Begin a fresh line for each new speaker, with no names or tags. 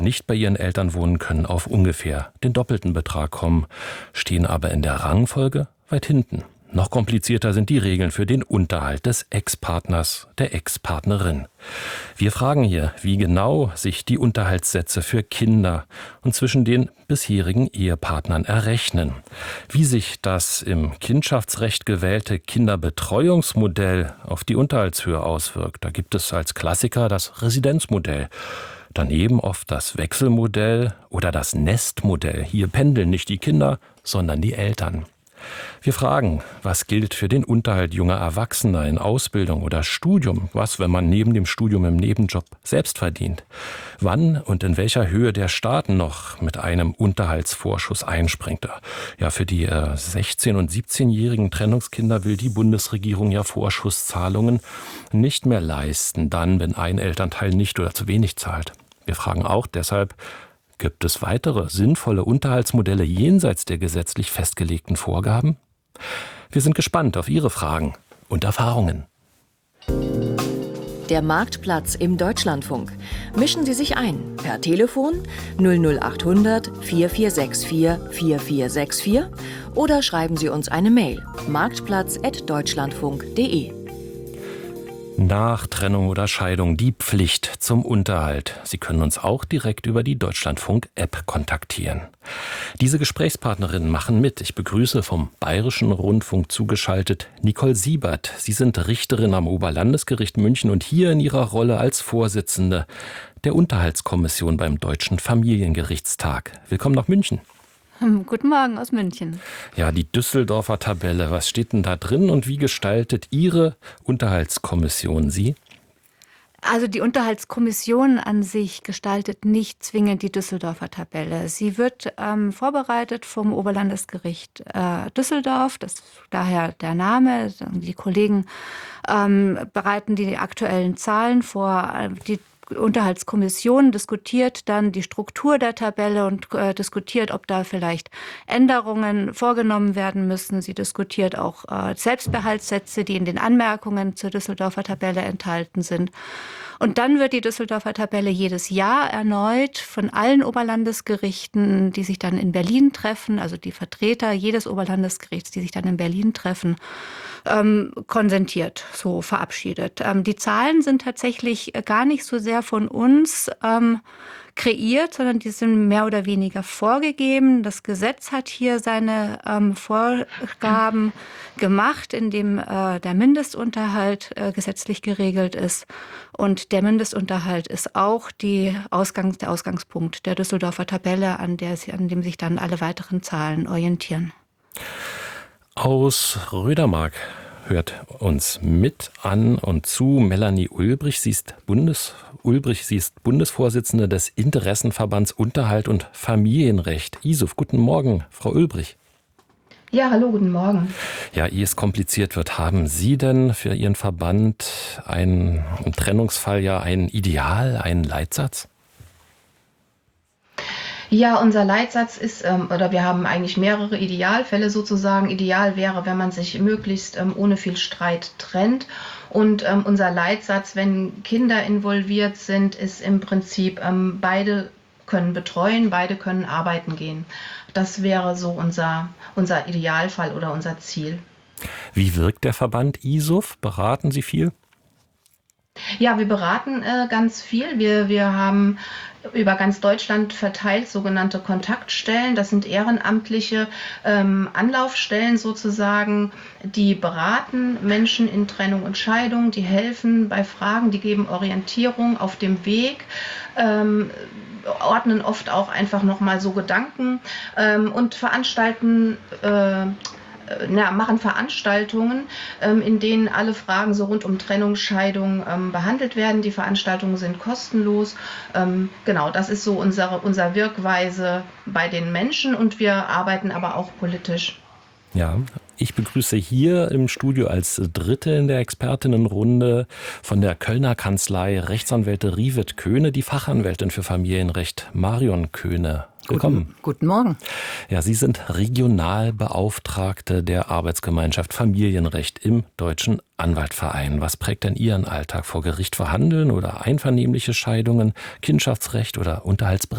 nicht bei ihren Eltern wohnen, können auf ungefähr den doppelten Betrag kommen, stehen aber in der Rangfolge weit hinten. Noch komplizierter sind die Regeln für den Unterhalt des Ex-Partners, der Ex-Partnerin. Wir fragen hier, wie genau sich die Unterhaltssätze für Kinder und zwischen den bisherigen Ehepartnern errechnen. Wie sich das im Kindschaftsrecht gewählte Kinderbetreuungsmodell auf die Unterhaltshöhe auswirkt. Da gibt es als Klassiker das Residenzmodell. Daneben oft das Wechselmodell oder das Nestmodell. Hier pendeln nicht die Kinder, sondern die Eltern. Wir fragen, was gilt für den Unterhalt junger Erwachsener in Ausbildung oder Studium? Was, wenn man neben dem Studium im Nebenjob selbst verdient? Wann und in welcher Höhe der Staat noch mit einem Unterhaltsvorschuss einspringt? Ja, für die 16- und 17-jährigen Trennungskinder will die Bundesregierung ja Vorschusszahlungen nicht mehr leisten, dann, wenn ein Elternteil nicht oder zu wenig zahlt. Wir fragen auch deshalb, gibt es weitere sinnvolle Unterhaltsmodelle jenseits der gesetzlich festgelegten Vorgaben? Wir sind gespannt auf Ihre Fragen und Erfahrungen.
Der Marktplatz im Deutschlandfunk. Mischen Sie sich ein per Telefon 00800 4464 4464 oder schreiben Sie uns eine Mail marktplatz@deutschlandfunk.de.
Nach Trennung oder Scheidung die Pflicht zum Unterhalt. Sie können uns auch direkt über die Deutschlandfunk-App kontaktieren. Diese Gesprächspartnerinnen machen mit. Ich begrüße vom Bayerischen Rundfunk zugeschaltet Nicole Siebert. Sie sind Richterin am Oberlandesgericht München und hier in ihrer Rolle als Vorsitzende der Unterhaltskommission beim Deutschen Familiengerichtstag. Willkommen nach München.
Guten Morgen aus München.
Ja, die Düsseldorfer Tabelle, was steht denn da drin und wie gestaltet Ihre Unterhaltskommission sie?
Also die Unterhaltskommission an sich gestaltet nicht zwingend die Düsseldorfer Tabelle. Sie wird vorbereitet vom Oberlandesgericht Düsseldorf, das daher der Name. Die Kollegen bereiten die aktuellen Zahlen vor. Die Unterhaltskommission diskutiert dann die Struktur der Tabelle und diskutiert, ob da vielleicht Änderungen vorgenommen werden müssen. Sie diskutiert auch Selbstbehaltssätze, die in den Anmerkungen zur Düsseldorfer Tabelle enthalten sind. Und dann wird die Düsseldorfer Tabelle jedes Jahr erneut von allen Oberlandesgerichten, die sich dann in Berlin treffen, also die Vertreter jedes Oberlandesgerichts, die sich dann in Berlin treffen, konsentiert, so verabschiedet. Die Zahlen sind tatsächlich gar nicht so sehr von uns kreiert, sondern die sind mehr oder weniger vorgegeben. Das Gesetz hat hier seine Vorgaben gemacht, indem der Mindestunterhalt gesetzlich geregelt ist. Und der Mindestunterhalt ist auch der Ausgangspunkt der Düsseldorfer Tabelle, an dem sich dann alle weiteren Zahlen orientieren.
Aus Rödermark hört uns mit an und zu Melanie Ulbrich. Sie ist Bundesvorsitzende des Interessenverbands Unterhalt und Familienrecht. ISUF, guten Morgen, Frau Ulbrich.
Ja, hallo, guten Morgen.
Ja, ehe es kompliziert wird, haben Sie denn für Ihren Verband im Trennungsfall ja ein Ideal, einen Leitsatz?
Ja, unser Leitsatz ist, wir haben eigentlich mehrere Idealfälle sozusagen. Ideal wäre, wenn man sich möglichst ohne viel Streit trennt. Und unser Leitsatz, wenn Kinder involviert sind, ist im Prinzip, beide können betreuen, beide können arbeiten gehen. Das wäre so unser Idealfall oder unser Ziel.
Wie wirkt der Verband ISUF? Beraten Sie viel?
Ja, wir beraten ganz viel. Wir haben über ganz Deutschland verteilt sogenannte Kontaktstellen. Das sind ehrenamtliche Anlaufstellen sozusagen, die beraten Menschen in Trennung und Scheidung, die helfen bei Fragen, die geben Orientierung auf dem Weg, ordnen oft auch einfach nochmal so Gedanken und machen Veranstaltungen, in denen alle Fragen so rund um Trennung, Scheidung behandelt werden. Die Veranstaltungen sind kostenlos. Genau, das ist so unsere Wirkweise bei den Menschen und wir arbeiten aber auch politisch.
Ja, ich begrüße hier im Studio als Dritte in der Expertinnenrunde von der Kölner Kanzlei Rechtsanwälte Rivet Köhne, die Fachanwältin für Familienrecht Marion Köhne. Willkommen.
Guten Morgen.
Ja, Sie sind Regionalbeauftragte der Arbeitsgemeinschaft Familienrecht im Deutschen Anwaltverein. Was prägt denn Ihren Alltag? Vor Gericht verhandeln oder einvernehmliche Scheidungen, Kindschaftsrecht oder Unterhaltsberatung?